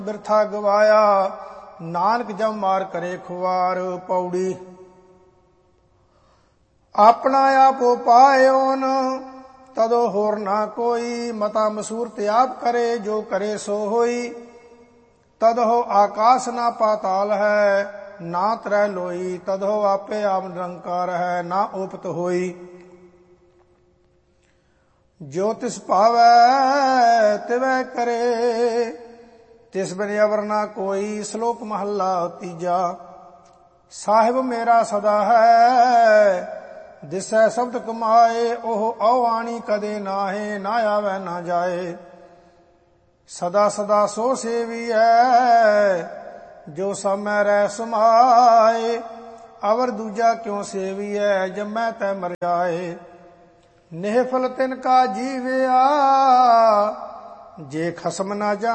ਬਿਰਥਾ ਗਵਾਇਆ, ਨਾਨਕ ਜਬ ਮਾਰ ਕਰੇ ਖੁਆਰ। ਪੌੜੀ। ਆਪਣਾ ਆਪੋ ਪਾਇਓਨ, ਤਦੋ ਹੋਰ ਨਾ ਕੋਈ। ਮਤਾ ਮਸੂਰਤ ਆਪ ਕਰੇ, ਜੋ ਕਰੇ ਸੋ ਹੋਈ। ਤਦੋ ਆਕਾਸ਼ ਨਾ ਪਾਤਾਲ ਹੈ, ਨਾ ਤਰੈ ਲੋਈ। ਤਦੋ ਆਪੇ ਆਪ ਨਿਰੰਕਾਰ ਹੈ, ਨਾ ਉਪਤ ਹੋਈ। ਜੋ ਤਿਸ ਭਾਵੈ ਤਿਵੈ ਕਰੇ, ਤਿਸ ਬਿਨ ਅਵਰ ਨਾ ਕੋਈ। ਸ਼ਲੋਕ ਮਹੱਲਾ ਤੀਜਾ। ਸਾਹਿਬ ਮੇਰਾ ਸਦਾ ਹੈ, ਦਿਸੈ ਸ਼ਬਦ ਕਮਾਏ। ਉਹ ਆਉਆਣੀ ਕਦੇ ਨਾਹੇ, ਨਾ ਆਵੈ ਨਾ ਜਾਏ। ਸਦਾ ਸਦਾ ਸੋ ਸੇਵੀ ਹੈ, ਜੋ ਸਮੈ ਰਹਿ ਸਮਾਏ। ਅਵਰ ਦੂਜਾ ਕਿਉ ਸੇਵੀਐ, ਜੰਮੈ ਤੈ ਮਰ ਜਾਏ। ਨਿਹਫਲ ਤਿਨ ਕਾ ਜੀਵਿਆ, ਜੇ ਖਸਮ ਨਾ ਜਾ